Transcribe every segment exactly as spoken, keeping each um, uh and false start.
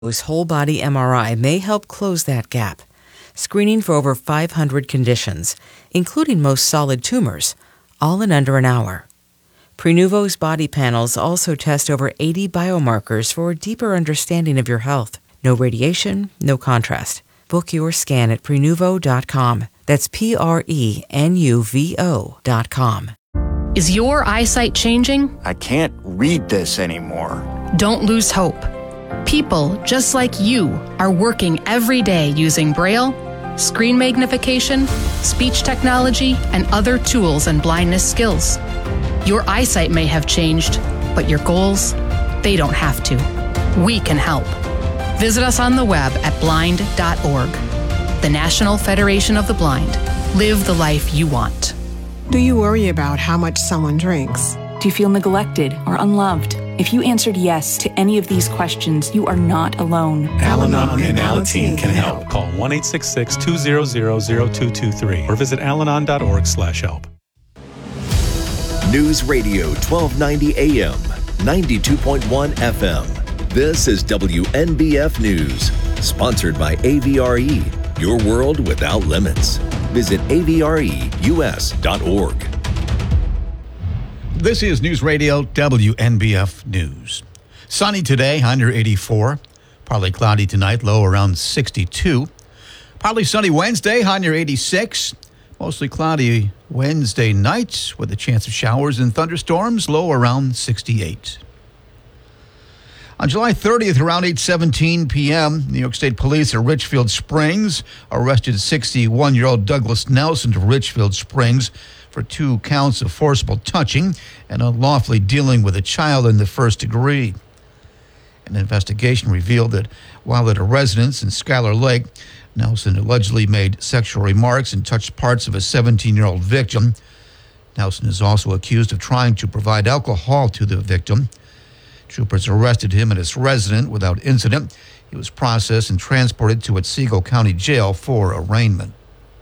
whole body M R I may help close that gap, screening for over five hundred conditions, including most solid tumors, all in under an hour. Prenuvo's body panels also test over eighty biomarkers for a deeper understanding of your health. No radiation, no contrast. Book your scan at Prenuvo dot com. That's P R E N U V O dot com. Is your eyesight changing? I can't read this anymore. Don't lose hope. People just like you are working every day using Braille, screen magnification, speech technology, and other tools and blindness skills. Your eyesight may have changed, but your goals, they don't have to. We can help. Visit us on the web at blind dot org. The National Federation of the Blind. Live the life you want. Do you worry about how much someone drinks? Do you feel neglected or unloved? If you answered yes to any of these questions, you are not alone. Al-Anon and Alateen can help. Call one eight six six, two zero zero, zero two two three or visit alanon dot org slash help. News Radio twelve ninety A M, ninety-two point one F M. This is W N B F News, sponsored by A V R E, your world without limits. Visit A V R E U S dot org. This is News Radio W N B F News. Sunny today, high near eighty-four. Partly cloudy tonight, low around sixty-two. Partly sunny Wednesday, high near eighty-six. Mostly cloudy Wednesday night with a chance of showers and thunderstorms, low around sixty-eight. On July thirtieth, around eight seventeen p.m., New York State Police at Richfield Springs arrested sixty-one-year-old Douglas Nelson of Richfield Springs for two counts of forcible touching and unlawfully dealing with a child in the first degree. An investigation revealed that while at a residence in Schuyler Lake, Nelson allegedly made sexual remarks and touched parts of a seventeen-year-old victim. Nelson is also accused of trying to provide alcohol to the victim. Troopers arrested him at his residence without incident. He was processed and transported to Otsego County Jail for arraignment.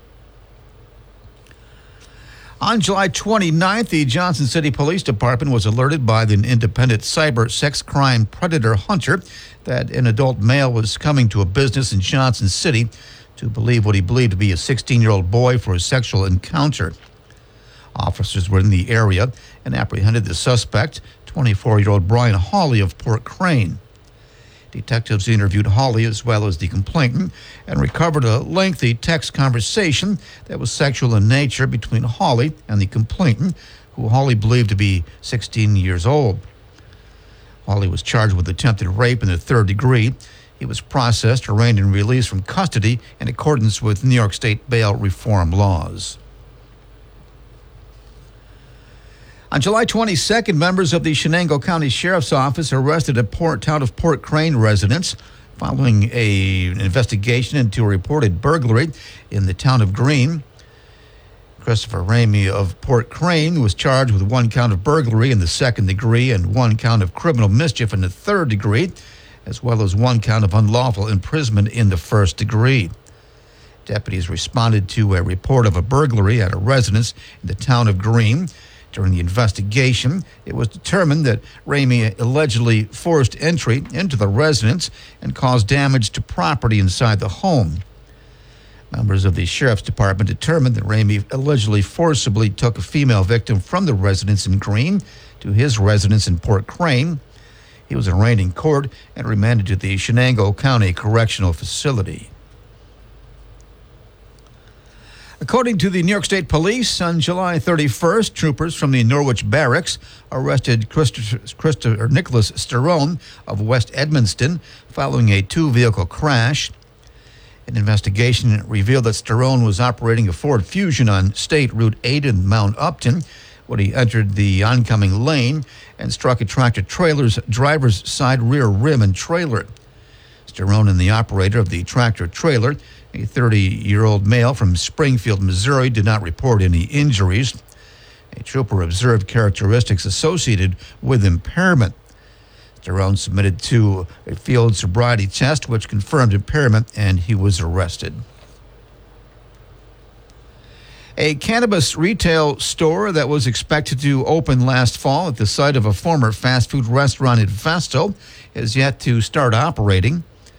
On July twenty-ninth, the Johnson City Police Department was alerted by the independent cyber sex crime predator hunter that an adult male was coming to a business in Johnson City to believe what he believed to be a sixteen-year-old boy for a sexual encounter. Officers were in the area and apprehended the suspect, twenty-four-year-old Brian Hawley of Port Crane. Detectives interviewed Hawley as well as the complainant and recovered a lengthy text conversation that was sexual in nature between Hawley and the complainant, who Hawley believed to be sixteen years old. Hawley was charged with attempted rape in the third degree. He was processed, arraigned, and released from custody in accordance with New York State bail reform laws. On July twenty-second, members of the Shenango County Sheriff's Office arrested a Port, town of Port Crane residents following a, an investigation into a reported burglary in the town of Greene. Christopher Ramey of Port Crane was charged with one count of burglary in the second degree and one count of criminal mischief in the third degree, as well as one count of unlawful imprisonment in the first degree. Deputies responded to a report of a burglary at a residence in the town of Greene. During the investigation, it was determined that Ramey allegedly forced entry into the residence and caused damage to property inside the home. Members of the Sheriff's Department determined that Ramey allegedly forcibly took a female victim from the residence in Greene to his residence in Port Crane. He was arraigned in court and remanded to the Shenango County Correctional Facility. According to the New York State Police, on July thirty-first, troopers from the Norwich Barracks arrested Christopher, Christopher Nicholas Sterone of West Edmonston following a two-vehicle crash. An investigation revealed that Sterone was operating a Ford Fusion on State Route eight in Mount Upton when he entered the oncoming lane and struck a tractor-trailer's driver's side rear rim and trailer. Sterone and the operator of the tractor-trailer, a thirty-year-old male from Springfield, Missouri, did not report any injuries. A trooper observed characteristics associated with impairment. Sterone submitted to a field sobriety test, which confirmed impairment, and he was arrested. A cannabis retail store that was expected to open last fall at the site of a former fast food restaurant in Festo is yet to start operating.